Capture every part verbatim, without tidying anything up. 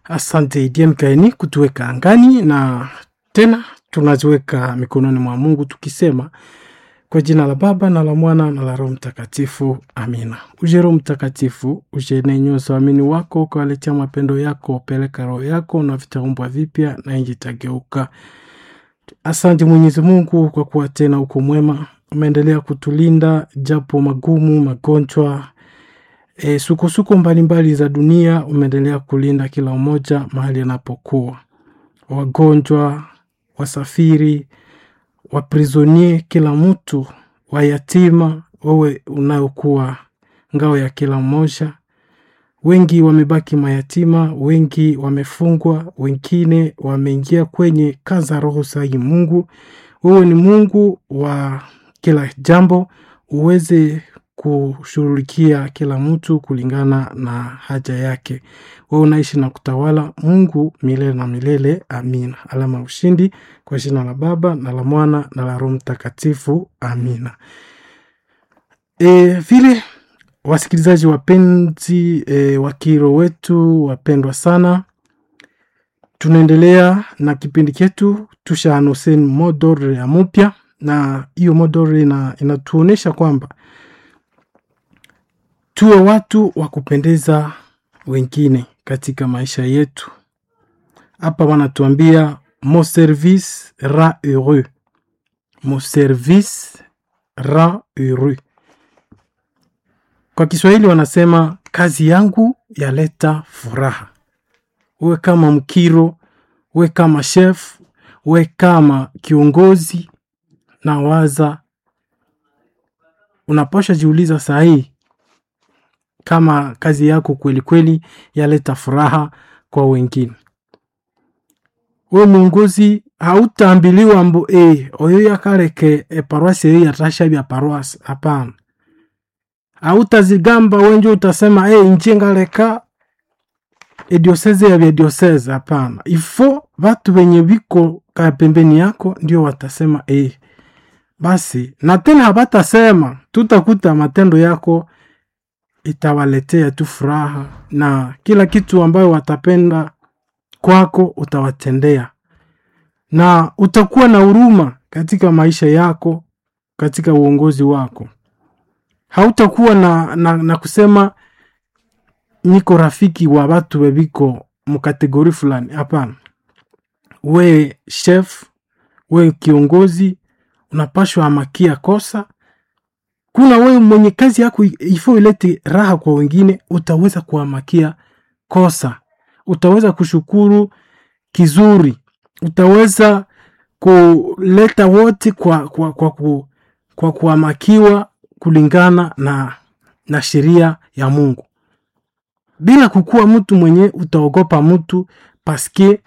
Asante Dian Kaini kutuweka angani, na tena tunaziweka mikononi mwa Mungu tukisema kwa jina la Baba na la Mwana na la Roho Mtakatifu, amina. Uje Roho Mtakatifu, uje nenyoza waamini wako, ukawaletea mapendo yako, peleka roho yako na vitaumbwa vipya na nchi itageuka. Asante Mwenyezi Mungu kwa kuwa tena uko mwema, umeendelea kutulinda japo magumu, magonjwa, E, suko-suko mbalimbali za dunia. Umeendelea kulinda kila mmoja mahali anapokuwa, wagonjwa, wasafiri, waprisonie, kila mtu, wayatima, wewe unayokuwa ngao ya kila mmoja. Wengi wamebaki mayatima, wengi wamefungwa, wengine wameingia kwenye kaza roho sahi. Mungu, wewe ni Mungu wa kila jambo, uweze kushughulikia kila mtu kulingana na haja yake. Wewe unaishi na kutawala, Mungu milele na milele, amina. Alama ushindi kwa jina la Baba na la Mwana na la Roho Mtakatifu, amina. E, vile wasikilizaji wapenzi, e, wakiro wetu wapendwa sana, tunaendelea na kipindi chetu. Tushaanuseni modore ya mpya, na hiyo modore ina inatuonesha kwamba tuwe watu wa kupendeza wengine katika maisha yetu. Hapa wanatuambia mon service rend heureux. Mon service rend heureux. Kwa Kiswahili wanasema kazi yangu yaleta furaha. Uwe kama mkiro, uwe kama chef, uwe kama kiongozi, na waza unaposha jiuliza sahi kama kazi yako kweli kweli yaleta furaha kwa wengine. Wewe mwongozi hautaambiliwa mbo eh oyo yakareke e paroisse hii yatasha bya paroisse, hapana. Hautazigamba wenje utasema eh nje ngaleka e diocese ya bya diocese, hapana. Ifo watu wenye biko ka pembeni yako ndio watasema eh. Basi na tena habatasema, tutakuta matendo yako itawaletea tu furaha, na kila kitu ambayo watapenda kwako utawatendea, na utakuwa na huruma katika maisha yako, katika uongozi wako. Hautakuwa na, na, na kusema niko rafiki wa watu webiko mkategori fulani, hapana. We chef, we kiongozi, unapashwa amakia kosa. Kuna wewe mwenye kazi yako ifo ilete raha kwa wengine, utaweza kuamakia kosa, utaweza kushukuru kizuri, utaweza kuleta wote kwa kwa kwa kwa, kwa kuamakiwa kulingana na na sheria ya Mungu, bila kukua mtu mwenye utaogopa mtu paske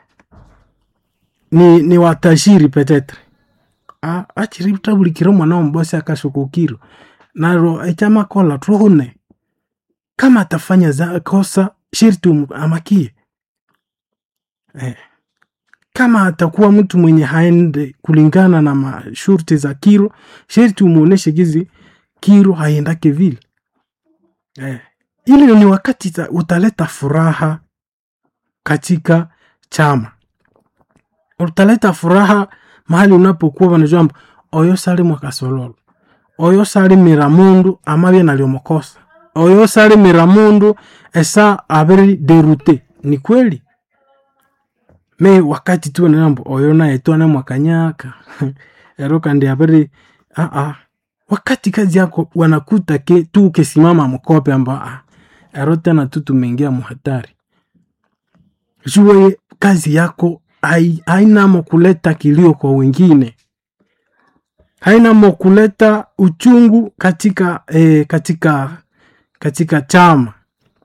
ni ni watajiri petetre. Ah, achiri utabulikiro mwana mbosi akashukukiro naro echama kola trohone. Kama atafanya za kosa shirtu amakie. Eh. Kama atakuwa mtu mwenye haende kulingana na mashurti za kiro, shirtu muoneshe gizi kiro haendake vile. Eh. Ile ni wakati utaleta furaha katika chama. Utaleta furaha mahali unapokuwa wanajua oyo sali mwakasololo, oyo sali miramundu amabye naliomokosa, oyo sali miramundu esa aberi derute. Ni kweli me wakati tu nambo oyo na eto na mwakanyaka eroka ndi aberi a a wakati kazi yako wanakuta ke tu kesimama mkope amba a erota na tutu mengia muhatari. Jue kazi yako haina mo kuleta kilio kwa wengine, haina mo kuleta uchungu katika eh, katika katika chama.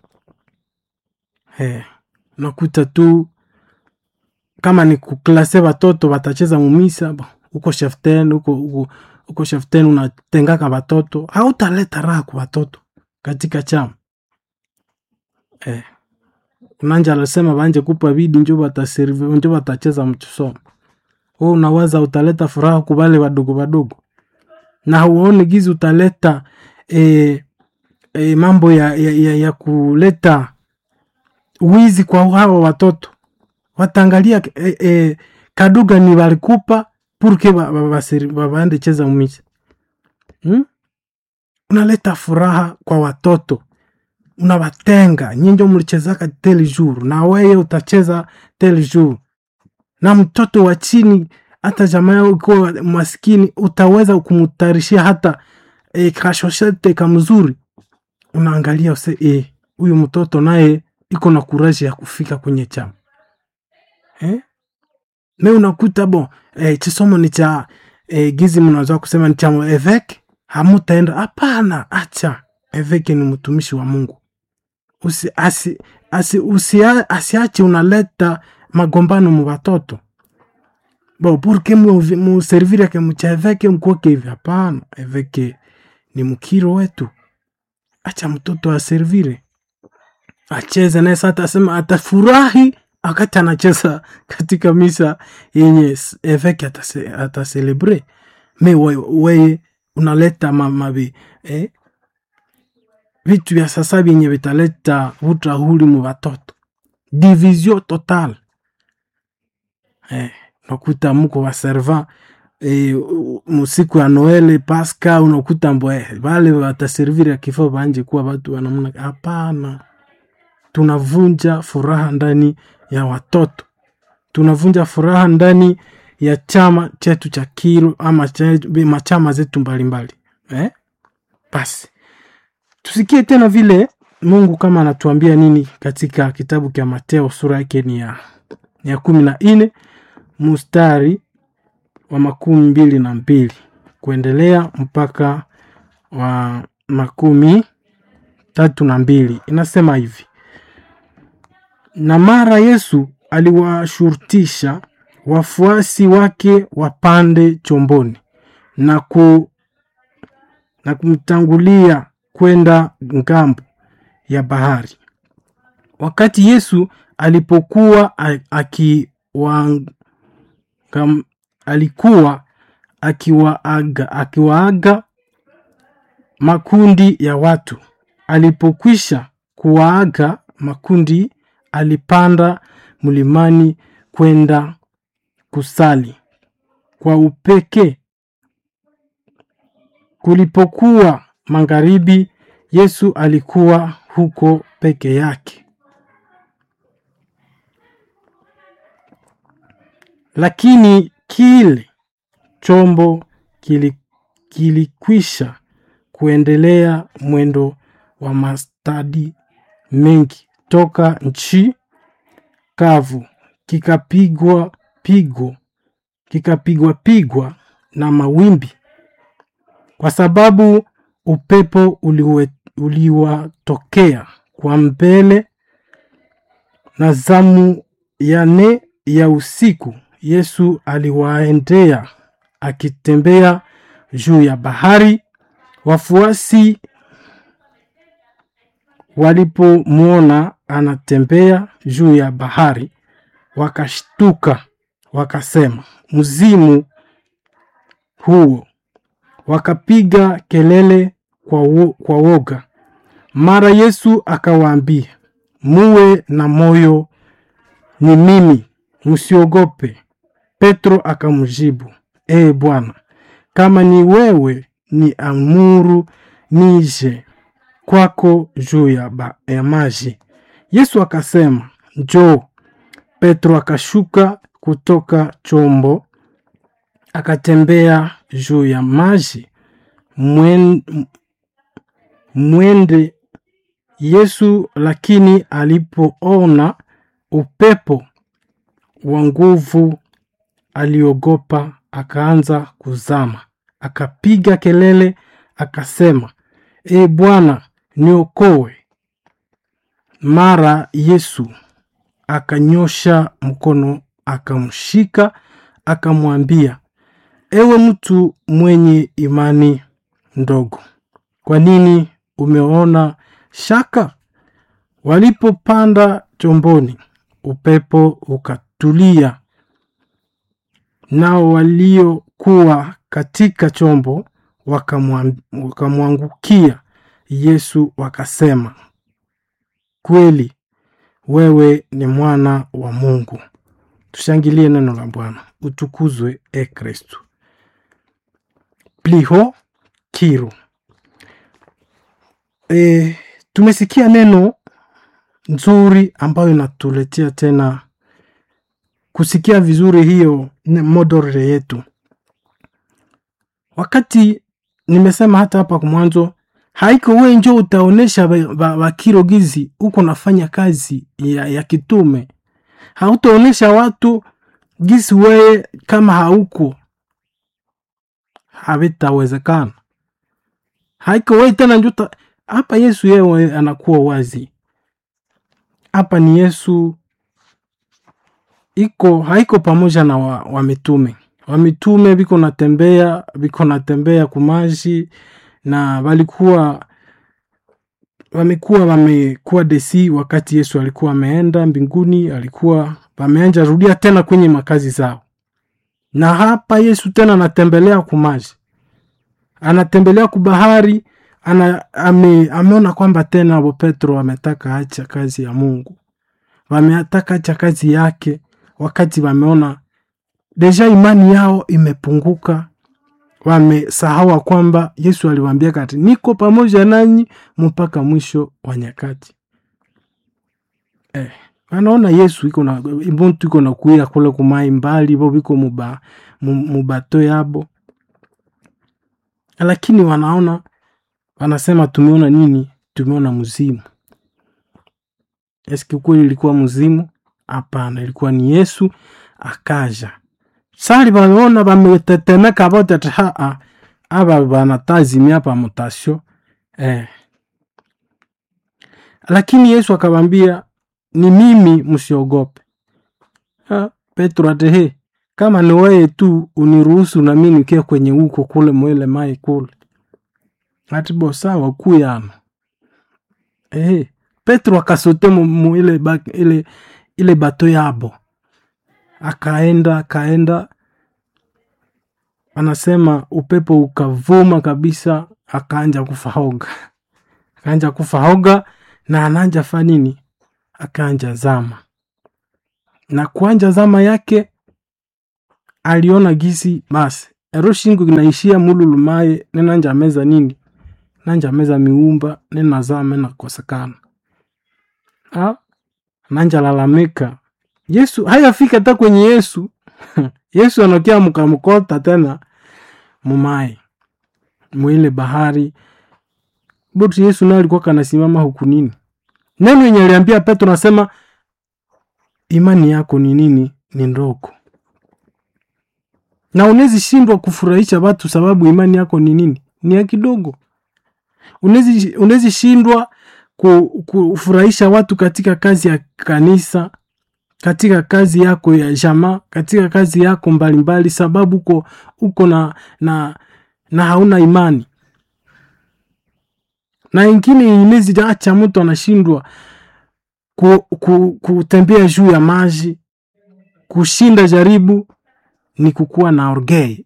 Eh, nakuta tu kama ni kuklase watoto watacheza mumisa, uko cheften, uko uko, uko cheften unatengaka watoto, hautaleta raha kwa watoto katika chama. Eh, unanja alisema banje kupa bidi njo bataserve, njo batacheza mchusomo. Wewe unawaza utaleta furaha kwa wale wadogo wadogo, na huoni gizi utaleta e, e, mambo ya, ya, ya, ya kuleta wizi kwa hao watoto. Watangalia e, e, kaduga ni walikupa purke waende cheza umizi. Hmm? Unaleta furaha kwa watoto. Unawatenga. Nyinjo mlichezaka tel jour. Na wewe utacheza tel jour. Na mtoto wa chini hata jamaa uko maskini utaweza kumutarishia hata e, kashoshete kamzuri. Unaangalia use eh huyu mtoto naye iko na kuraji ya kufika kwenye chama. Eh? Me unakuta bo eh, chisomo ni cha eh, gizi mnazoa kusema ni cha eveke, hamutaenda. Hapana, acha. Eveke ni mtumishi wa Mungu. Usi asi asi usia asiache unaleta magombano mu watoto. Bo porque mu, mu servir ke mu cha eveke mkoke hivi. Hapana, eveke ni mkiro wetu. Acha mtoto aservire. Acheze naye sasa atasema atafurahi wakati anacheza katika misa yenye eveke atase atacelebre. Me wewe we, unaleta mamabi eh vitu vya sasa vyenye vitaleta utrahuli mu watoto. Division total. Eh unakuta mko wa servant eh musiku ya Noel Pascal unakuta mboe wale wataservira kifo banje kuwa watu wanamna. Hapana. Tunavunja furaha ndani ya watoto. Tunavunja furaha ndani ya chama chetu cha Kiro ama chama zetu mbalimbali. Eh? Basi. Tusikie tena vile Mungu kama anatuambia nini katika kitabu cha Mateo sura yake ni ya ni ya kumi na nne mstari wa makumi mbili na mbili kuendelea mpaka wa makumi tatu na mbili. Inasema hivi: na mara Yesu aliwashurutisha wafuasi wake wapande chomboni na ku na kumtangulia kwenda ngambo ya bahari. Wakati Yesu alipokuwa akiwa alikuwa akiwaaga akiwaaga makundi ya watu. Alipokwisha kuwaaga makundi, alipanda mlimani kwenda kusali kwa upeke. Kulipokuwa magharibi, Yesu alikuwa huko peke yake. Lakini kile chombo kilikwisha kuendelea mwendo wa mastadi mengi toka nchi kavu, kikapigwa pigo kikapigwa pigwa na mawimbi, kwa sababu upepo uliwe, uliwatokea kwa mbele. Na zamu ya nne ya usiku Yesu aliwaendea akitembea juu ya bahari. Wafuasi walipomuona anatembea juu ya bahari wakashtuka, wakasema, mzimu huo. Wakapiga kelele kwa, wo, kwa woga. Mara Yesu akawaambia, muwe na moyo, ni mimi, msiogope. Petro akamjibu, ee Bwana, kama ni wewe, ni amuru nije kwako juu ya, ba, ya maji. Yesu akasema, njoo. Petro akashuka kutoka chombo akatembea juu ya maji mwende Yesu. Lakini alipoona upepo wa nguvu aliogopa, akaanza kuzama, akapiga kelele akasema, e Bwana, niokoe. Mara Yesu akanyosha mkono akamshika, akamwambia, ewe mtu mwenye imani ndogo, kwa nini umeona shaka? Walipopanda chomboni, upepo ukatulia, nao waliokuwa katika chombo wakamwangukia Yesu wakasema, kweli wewe ni mwana wa Mungu. Tushangilie neno la Bwana. Utukuzwe e Kristo. Pliho kiru. E, tumesikia neno nzuri ambayo inatuletea tena kusikia vizuri hiyo modore yetu. Wakati nimesema hata hapa kwa mwanzo, haiko wewe njoo utaonesha bakiro gizi uko nafanya kazi ya, ya kitume. Hautaonesha watu gizi wewe kama hauko. Havitawezekana. Haiko wewe tena njoo hapa. Yesu yeye anakuwa wazi. Hapa ni Yesu iko haiko pamoja na wa, wa mitume. Wa mitume biko natembea, biko natembea kumaji na walikuwa wamekuwa wamekuwa desi wakati Yesu alikuwa ameenda mbinguni, alikuwa wameanza rudia tena kwenye makazi zao. Na hapa Yesu tena anatembelea kumaji. Anatembelea kubahari, ana ame, ameona kwamba tena Abu Petro ametaka acha kazi ya Mungu. Wameataka acha kazi yake wakati wameona deja imani yao imepunguka. Wamesahau kwamba Yesu aliwaambia kati niko pamoja nanyi mpaka mwisho wa nyakati. Eh, wanaona Yesu iko na mbontu iko na kuira kule kumai mbali bo biko muba mubato yabo. Lakini wanaona wanasema tumeona nini? Tumeona mzimu. Eski kweli ilikuwa mzimu? Hapana, ilikuwa ni Yesu akaja. Sali wanaona wametetemeka bote ati haa aba banatazimia hapa mutasho. Eh. Lakini Yesu akamwambia ni mimi, msiogope. Ha, Petro ate kama ni wewe tu uniruhusu na mimi nikie kwenye huko kule mwele mai kule. Ati bo sawa kuyana. Eh, Petro akasote mu ile ile ile bato yabo. Akaenda akaenda anasema upepo ukavuma kabisa, akaanza kufahoga. Akaanza kufahoga na anaanza fa nini? Akaanza zama. Na kuanza zama yake aliona gisi basi eroshingu kinaishia mululumaye nenanja meza nini? Nanja meza miumba nena zama na kosekana. Ah, nanja lalamika. Yesu hayafika hata kwenye Yesu. Yesu anakia mkamkota tena mumai mwile bahari. Boti Yesu naye alikuwa kanasimama huku nini? Neno yenye aliambia Petro nasema imani yako ni nini? Ni ndogo. Na unezi shindwa kufurahisha watu sababu imani yako ni nini? Ni ya kidogo. Unezi unezi shindwa kufurahisha watu katika kazi ya kanisa, katika kazi yako ya jamaa, katika kazi yako mbalimbali sababu uko uko na na na hauna imani. Na ingine inezi acha mtu anashindwa ku, ku, kutembea juu ya maji, kushinda jaribu ni kukuwa na orgueil.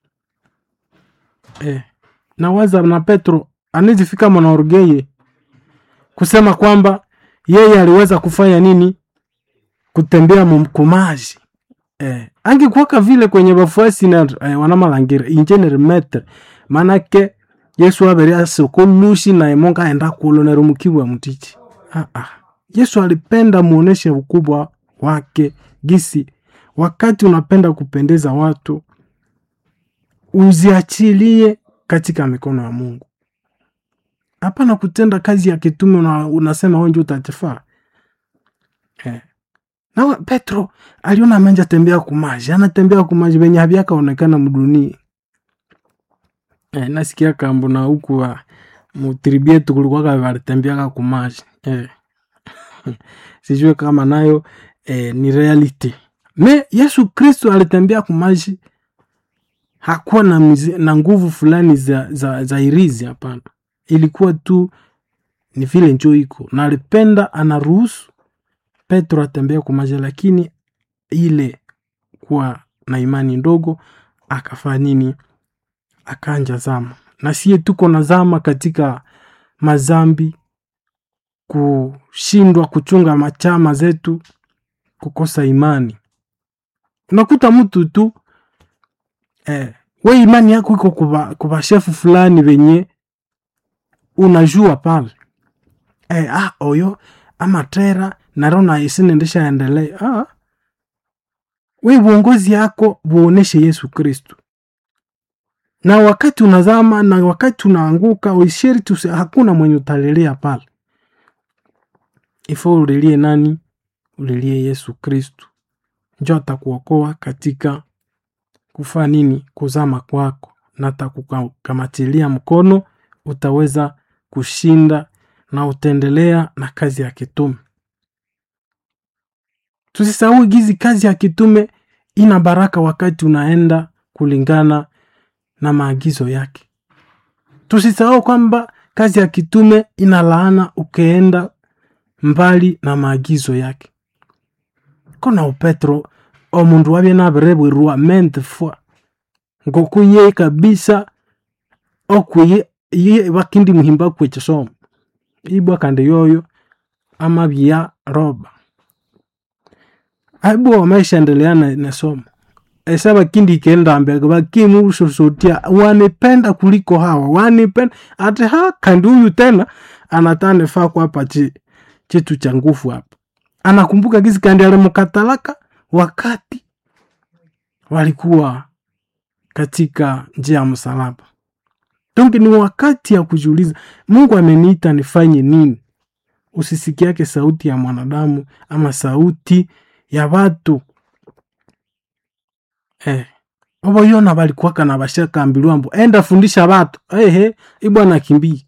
Eh, na waza na Petro anezi fika mwana orgueil kusema kwamba yeye aliweza kufanya nini? Kutembea mkumaji. Eh, angekuwa vile kwenye bafuasi na eh, wanamalangira ingenier metre manake Yesu aberia sokolushi na emonga aenda kulonera mukiwa mutichi. Ah ah. Yesu alipenda muoneshe ukubwa wake gisi wakati unapenda kupendeza watu uziachilie katika mikono ya Mungu. Hapana kutenda kazi ya kitume una, unasema wewe ndio utatafaa. Eh. Na Petro aliona amenja tembea kumaji, anatembea kumaji benye habiaka onekana mduni. Eh, nasikia kambo na huku wa mutribietu kulikuwa walitembea kumaji. Eh. Sijue kama nayo eh, ni reality. Me Yesu Kristo alitembea kumaji, hakuwa na, mizi, na nguvu fulani za, za, za irizi hapana. Ilikuwa tu ni vile njoo iko. Na alipenda anaruhusu Petro atembea kumaji, lakini ile kwa na imani ndogo akafanya nini? Akaanja zama. Na siye tuko na zama katika mazambi, kushindwa kuchunga machama zetu, kukosa imani. Unakuta mtu tu eh, we imani yako iko kuba, kuba shefu fulani wenye unajua pale eh, ah oyo ama tera narona isinendesha endelee. Ah, we uongozi yako buoneshe Yesu Kristo, na wakati unazama na wakati unaanguka uishiri tu, hakuna mwenye utalilia pale. Ifo ulilie nani? Ulilie Yesu Kristo, njo atakuokoa katika kufa nini, kuzama kwako, na atakukamatilia mkono, utaweza kushinda na utaendelea na kazi ya kitume. Tusisahau gizi kazi ya kitume ina baraka wakati unaenda kulingana na maagizo yake. Tusisahau kwamba kazi ya kitume ina laana ukeenda mbali na maagizo yake. Kona Petro omundu wabye nabirebwirwa mente fwa ngokuye kabisa okuye ye bakindi muhimba kwechisomo ibwa kande yoyo amabya roba aibu maisha endelea na somo esaba kindi kenda mbega bakimu usosotia wanipenda kuliko hawa wanipenda ate ha kandi huyu tena anatane fa kwa hapa chi chetu cha nguvu hapa. Anakumbuka gizi kandi ale mkatalaka wakati walikuwa katika njia ya msalaba. Donki ni wakati ya kujiuliza, Mungu ameniita nifanye nini? Usisikie yake sauti ya mwanadamu ama sauti ya watu. Eh, obo yona balikuwa kana bashaka ambilwa mbo enda fundisha watu. Ehe, ibwana kimbi.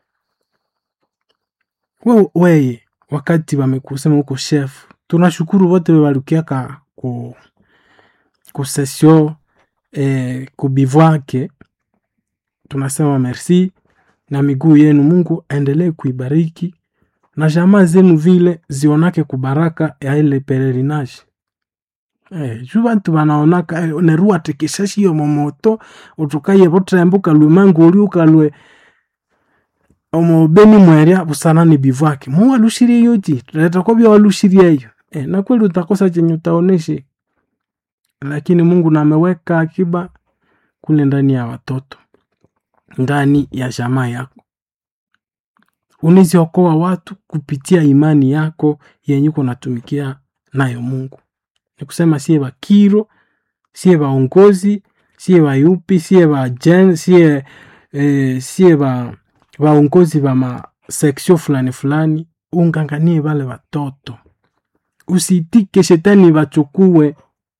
Wewe wewe wakati wamekusema uko chef, tunashukuru wote walukiaka ku ku session eh ku bivouac. Tunasema merci na miguu yenu Mungu endelee kuibariki na jamaa zenu vile zionake kubaraka ya ile pelerinage. Eh, juu bantu banaonaka eh, nerua tekeshashi yo momoto utukaye botrembuka lumangu uliukalwe omo beni mweria busana ni bivouac. Mu alushiri yoti leta ko byo alushiri yeyo. Eh, na kweli utakosa chenye utaoneshe. Lakini Mungu na ameweka akiba kule ndani ya watoto, ndani ya jamaa yako. Uniziokoa watu kupitia imani yako yenye uko natumikia nayo Mungu. Ni kusema siye ba kiro, siye ba ongozi, siye ba yupi, siye ba gen, siye eh, siye ba ba ongozi ba ma section fulani fulani, unganganie wale watoto. Usitike shetani bachukue.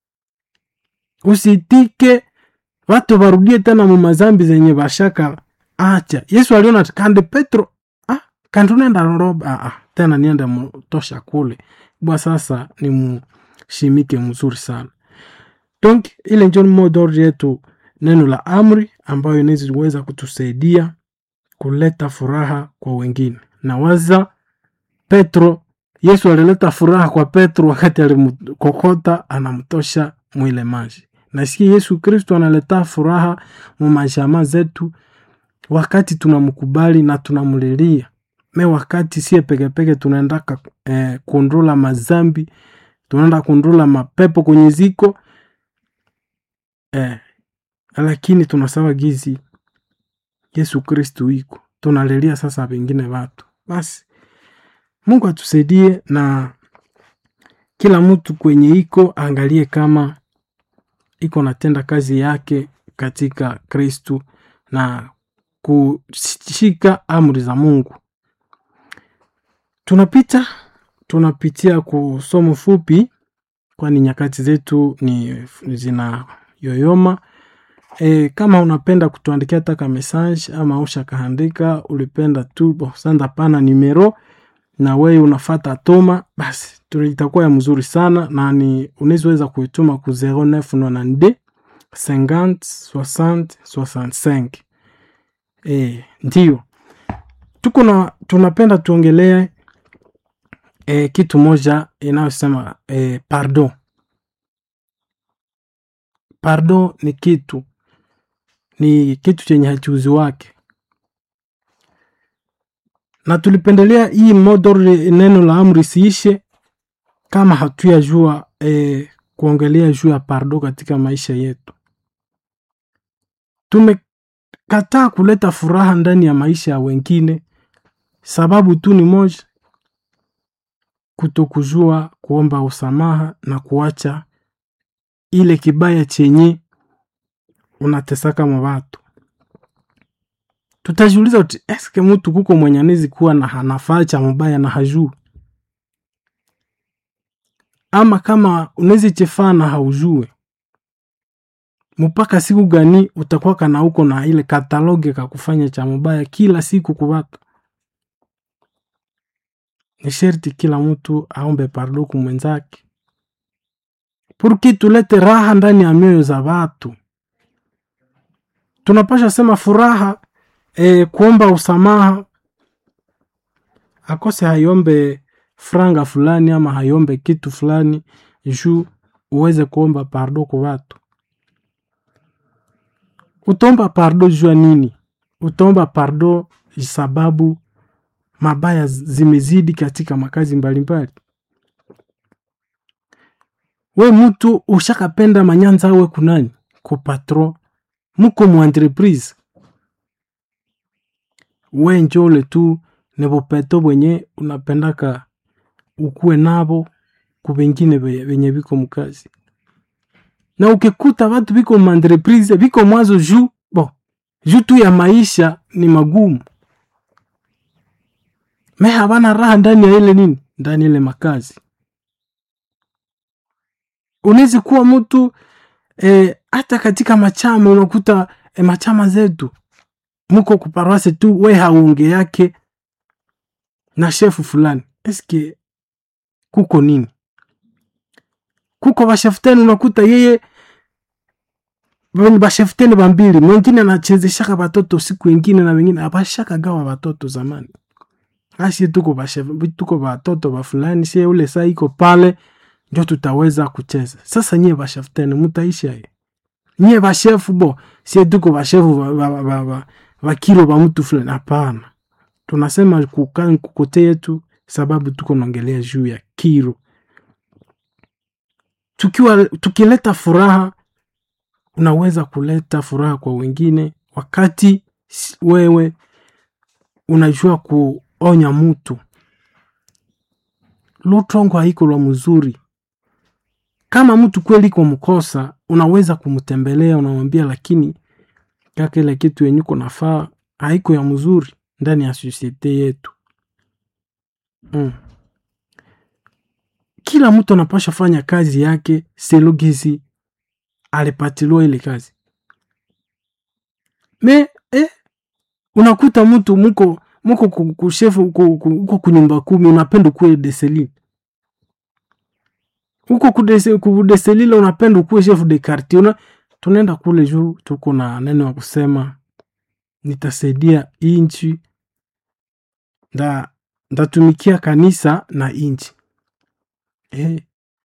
Usitike watu barudie tena mu mazambi zenye bashaka acha. Yesu aliona kande Petro, ah, kandi unaenda roba, ah, ah, tena niende mtosha kule. Bwa sasa ni mshimike mzuri sana. Donc, ile ndio modo yetu neno la amri ambayo inaweza kutusaidia kuleta furaha kwa wengine. Na waza Petro, Yesu alileta furaha kwa Petro wakati alimkokota anamtosha mwile maji. Na sisi Yesu Kristo analeta furaha mu majamaa zetu wakati tunamkubali na tunamlilia. Me wakati sie peke peke tunaenda eh, kundula mazambi, tunaenda kundula mapepo kwenye ziko eh, lakini tunasawa gizi Yesu Kristo iko. Tunalilia sasa wengine watu. Basi Mungu atusaidie na kila mtu kwenye iko angalie kama iko natenda kazi yake katika Kristo na kushika amri za Mungu. Tunapita tunapitia kusomo fupi kwani nyakati zetu ni zina yoyoma. E, kama unapenda kutuandikia taka message ama ushakaandika ulipenda tu bo sanda pana numero na wewe unafuata toma, basi tulitakuwa ya mzuri sana na ni unaweza kuituma ku zero neuf nine cinquante soixante soixante-cinq. Eh, ndio. Tuko na tunapenda tuongelee eh, kitu moja inayosema eh, pardon. Pardon ni kitu ni kitu chenye hachuzi wake. na tulipendelea hii model neno la amri siishe kama hatuyajua eh, kuongelea juu ya pardon katika maisha yetu. Tumekataa kuleta furaha ndani ya maisha ya wengine, sababu tu ni moja, kutokujua kuomba usamaha na kuacha ile kibaya chenye unatesaka mwa watu. Tutajiuliza uti, eske mtu kuko mwenye anaweza kuwa na hanafaa cha mbaya na hajui? Ama kama unaweza chefaa na haujue, mpaka siku gani utakuwa kana huko na ile kataloge ka kufanya cha mbaya kila siku kwa watu? Ni sherti kila mtu aombe pardon kwa mwenzake, purki tulete raha ndani ya mioyo za watu. Tunapasha sema furaha eh, kuomba usamaha akose hayombe franga fulani ama hayombe kitu fulani juu uweze kuomba pardon kwa watu. Utomba pardon juu nini? Utomba pardon sababu mabaya zimezidi katika makazi mbalimbali. We mtu ushakapenda manyanza we kunani? Ko patron, muko mu entreprise. We njole tu nebo peto wenye unapendaka ukue nabo kubengine wenye biko mkazi. Na ukikuta watu biko mu entreprise, biko mwazo juu, bo, juu tu ya maisha ni magumu. Me habana raha ndani ya ile nini? Ndani ile makazi. Unaweza kuwa mtu eh, hata katika machama unakuta eh, machama zetu muko kuparwase tu we haunge yake na shefu fulani. Eske kuko nini? Kuko bashefteni unakuta yeye bashefteni bambili, mwingine anachezeshaka batoto siku nyingine na wengine abashaka gawa batoto zamani. Asi tuko bashefu tuko batoto ba fulani, sie ule saa iko pale ndio tutaweza kucheza. Sasa nyie bashefteni mutaisha ye. Nyie bashefu bo, sie tuko bashefu ba, ba, ba, ba, ba kilo ba mtu fulani. Hapana. Tunasema kukaa kukote yetu sababu tuko naongelea juu ya kilo. Tukiwa tukileta furaha, unaweza kuleta furaha kwa wengine wakati wewe unajua kuonya mtu. Lutongo haiko la mzuri. Kama mtu kweli kwa mkosa, unaweza kumtembelea, unamwambia lakini kaka ile kitu yenye uko nafaa haiko ya mzuri ndani ya societe yetu. Mm. Kila mtu anapaswa fanya kazi yake selogizi alipatiliwa ile kazi. Me eh unakuta mtu mko mko kushefu uko kunyumba kumi unapenda kuwe deseline. Uko kudese kudeselile unapenda kuwe chef de quartier. Una tunaenda kule juu tuko na neno ya kusema nitasaidia inchi nda ndatumikia kanisa na inchi. Eh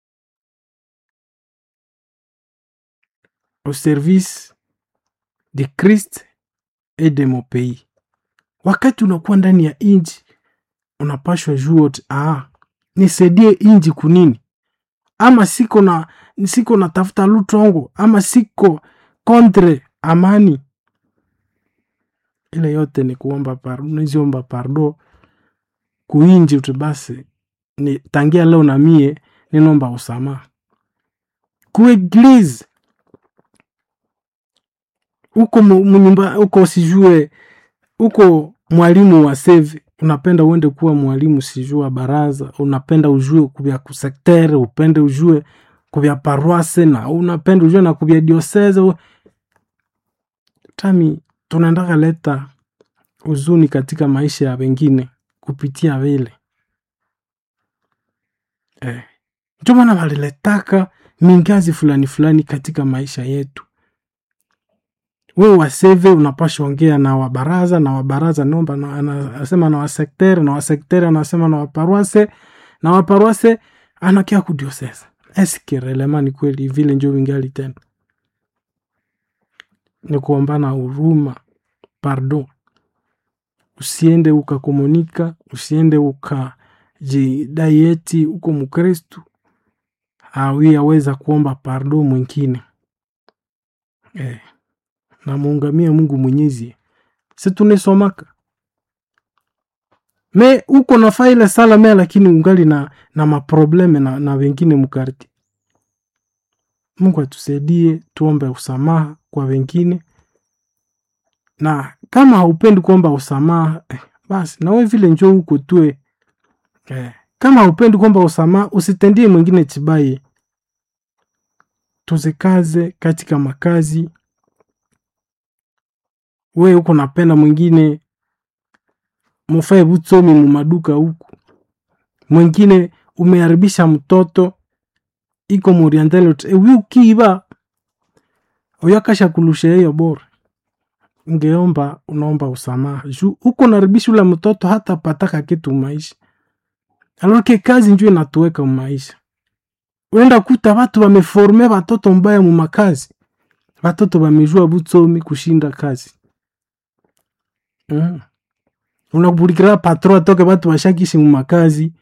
au service de Christ et de mon pays. Wakati unakuwa ndani ya inchi unapashwa jua ah nisaidie inchi kunini? Ama siko na siko na tafuta lutongo, ama siko contre amani. Ile yote ni kuomba pardon, niziomba pardon kuinji utubase ni tangia leo na mie ninomba usamaha. Ku eglise uko mnyumba uko sijue uko mwalimu wa save, unapenda uende kuwa mwalimu sijua baraza, unapenda ujue kubya kusektere, upende ujue kubya paroisse, na unapenda ujue na kubya diocese. Tami tunaendaka leta uzuni katika maisha ya wengine kupitia vile. Eh. Ndio maana waliletaka mingazi fulani fulani katika maisha yetu. Wewe waseve unapaswa ongea na wabaraza, na wabaraza nomba na anasema na wasektere, na wasektere anasema na waparoisse, na waparoisse anakia ku diocese. Eske relema kweli vile ndio vingali tena? Ni kuombana huruma, pardon. usiende ukakomunika, usiende ukajidai eti uko Mkristo awi aweza kuomba pardon mwingine. Eh, na muungamia Mungu Mwenyezi. Si tunesomaka. Me uko na faile sala me lakini ungali na na maprobleme na, na wengine mkarti. Mungu atusaidie tuombe usamaha kwa wengine. Na kama haupendi kuomba usamaha, eh, basi na wewe vile njoo huko tuwe. Eh, kama haupendi kuomba usamaha, usitendie mwingine chibai. Tuzikaze katika makazi. Wewe uko napenda mwingine mufae butsomi mu maduka huku. Mwingine umeharibisha mtoto iko morientale e ukiiba uyakasha kulusha hiyo bora. Ungeomba unaomba usamaha. Juu uko naribisha ule mtoto hata pataka kitu maisha. Aloke kazi njoo inatuweka maisha. Wenda kuta watu wameforme watoto mbaya mu makazi. Watoto wamejua butsomi kushinda kazi. Mm. Unakubulikira patro atoke watu washakishi mu makazi.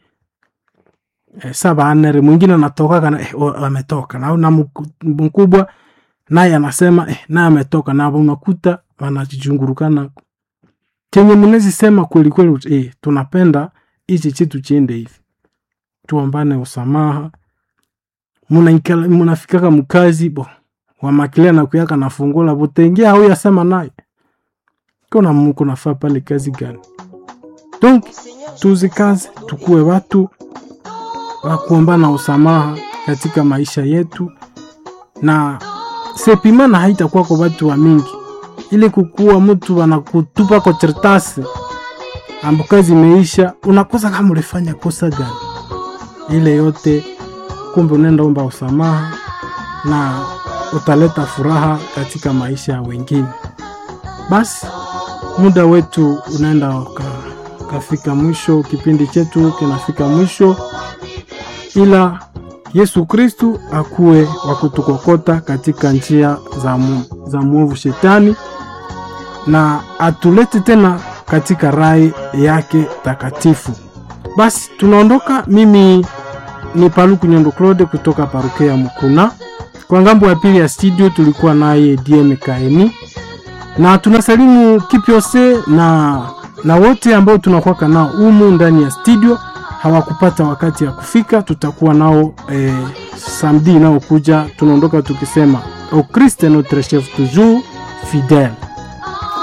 Eh, saba anere mwingine anatoka kana eh, ametoka na na mkubwa naye anasema eh, na ametoka na unakuta wanajijungurukana. Chenye mnezi sema kweli kweli eh, tunapenda hichi kitu chiende hivi. Tuombane usamaha. Munaikala munafika mkazi bo wa makile na kuyaka na fungola botengea au yasema naye. Kuna Mungu nafaa pale kazi gani? Donc tuzikaze tukue watu wa kuombana usamaha katika maisha yetu, na sepimana haitakuwa kwa watu wa mingi. Ile kukua mtu anakutupa kwa chertasi ambapo kazi imeisha, unakosa kama ulifanya kosa gani. Ile yote kumbe unaenda omba usamaha na utaleta furaha katika maisha ya wengine. Basi muda wetu unaenda kafika mwisho, kipindi chetu kinafika mwisho, ila Yesu Kristu akuwe wakutukokota katika njia za mu, za muovu shetani na atulete tena katika rai yake takatifu. Basi tunaondoka. Mimi ni Paluku Nyondo Claude kutoka parokia Mukuna. Kwa ngambo ya pili ya studio tulikuwa naye D M Kaeni. Na tunasalimu Kipiose na na wote ambao tunakuwa nao humu ndani ya studio hawakupata wakati ya kufika. Tutakuwa nao eh, samedi nao kuja. Tunaondoka tukisema au Christ notre chef toujours fidèle.